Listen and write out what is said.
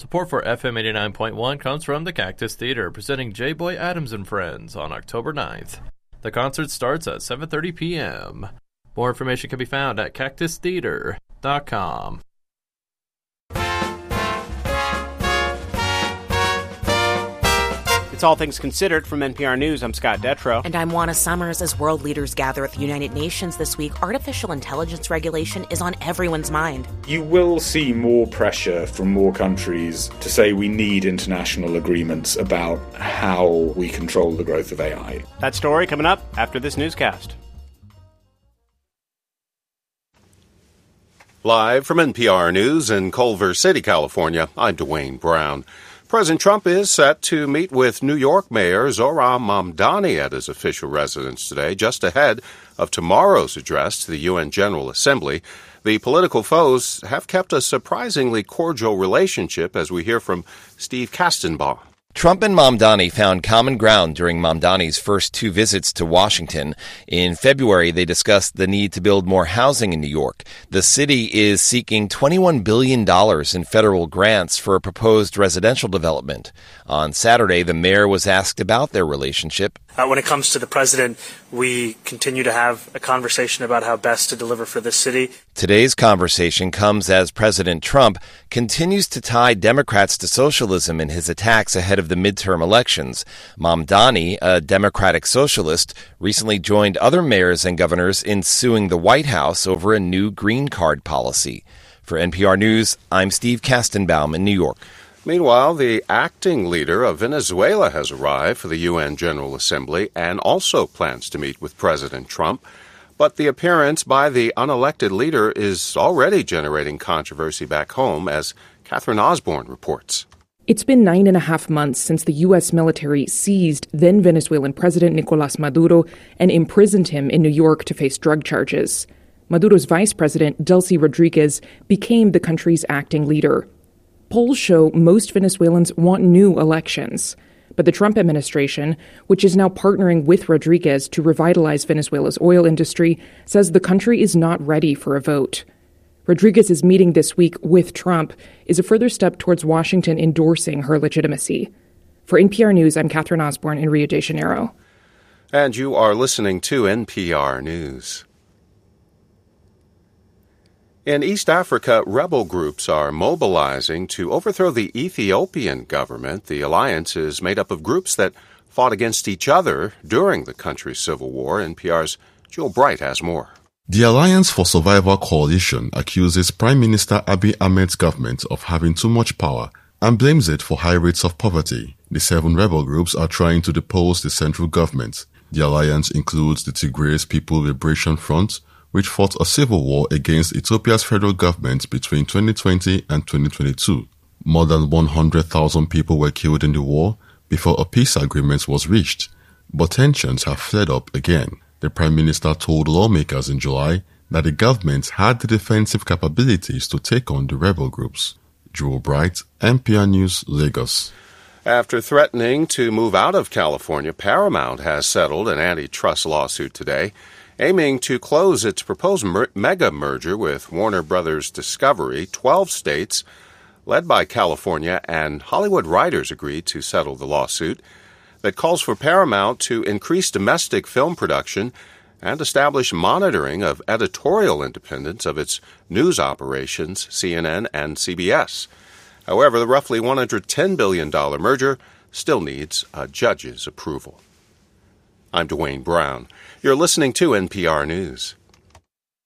Support for FM 89.1 comes from the Cactus Theater, presenting J. Boy Adams and Friends on October 9th. The concert starts at 7:30 p.m. More information can be found at cactustheater.com. It's All Things Considered from NPR News. I'm Scott Detrow. And I'm Juana Summers. As world leaders gather at the United Nations this week, artificial intelligence regulation is on everyone's mind. You will see more pressure from more countries to say we need international agreements about how we control the growth of AI. That story coming up after this newscast. Live from NPR News in Culver City, California, I'm Dwayne Brown. President Trump is set to meet with New York Mayor Zohran Mamdani at his official residence today, just ahead of tomorrow's address to the UN General Assembly. The political foes have kept a surprisingly cordial relationship, as we hear from Steve Kastenbaum. Trump and Mamdani found common ground during Mamdani's first two visits to Washington. In February, they discussed the need to build more housing in New York. The city is seeking $21 billion in federal grants for a proposed residential development. On Saturday, the mayor was asked about their relationship. When it comes to the president, we continue to have a conversation about how best to deliver for this city. Today's conversation comes as President Trump continues to tie Democrats to socialism in his attacks ahead of the midterm elections. Mamdani, a Democratic socialist, recently joined other mayors and governors in suing the White House over a new green card policy. For NPR News, I'm Steve Kastenbaum in New York. Meanwhile, the acting leader of Venezuela has arrived for the UN General Assembly and also plans to meet with President Trump. But the appearance by the unelected leader is already generating controversy back home, as Catherine Osborne reports. It's been 9.5 months since the U.S. military seized then Venezuelan President Nicolas Maduro and imprisoned him in New York to face drug charges. Maduro's vice president, Delcy Rodriguez, became the country's acting leader. Polls show most Venezuelans want new elections. But the Trump administration, which is now partnering with Rodriguez to revitalize Venezuela's oil industry, says the country is not ready for a vote. Rodriguez's meeting this week with Trump is a further step towards Washington endorsing her legitimacy. For NPR News, I'm Catherine Osborne in Rio de Janeiro. And you are listening to NPR News. In East Africa, rebel groups are mobilizing to overthrow the Ethiopian government. The alliance is made up of groups that fought against each other during the country's civil war. NPR's Joel Bright has more. The Alliance for Survival Coalition accuses Prime Minister Abiy Ahmed's government of having too much power and blames it for high rates of poverty. The 7 rebel groups are trying to depose the central government. The alliance includes the Tigray People Liberation Front, which fought a civil war against Ethiopia's federal government between 2020 and 2022. More than 100,000 people were killed in the war before a peace agreement was reached, but tensions have flared up again. The Prime Minister told lawmakers in July that the government had the defensive capabilities to take on the rebel groups. Joel Bright, NPR News, Lagos. After threatening to move out of California, Paramount has settled an antitrust lawsuit today, aiming to close its proposed mega merger with Warner Brothers Discovery. 12 states, led by California, and Hollywood writers agreed to settle the lawsuit that calls for Paramount to increase domestic film production and establish monitoring of editorial independence of its news operations, CNN and CBS. However, the roughly $110 billion merger still needs a judge's approval. I'm Dwayne Brown. You're listening to NPR News.